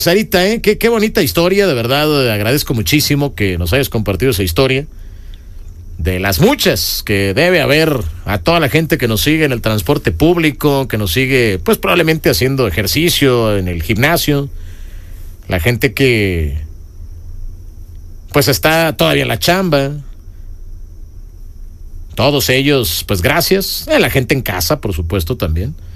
Sarita, qué bonita historia, de verdad, agradezco muchísimo que nos hayas compartido esa historia. De las muchas que debe haber a toda la gente que nos sigue en el transporte público, que nos sigue, pues probablemente haciendo ejercicio en el gimnasio, la gente que pues está todavía en la chamba, todos ellos, pues gracias, la gente en casa, por supuesto, también.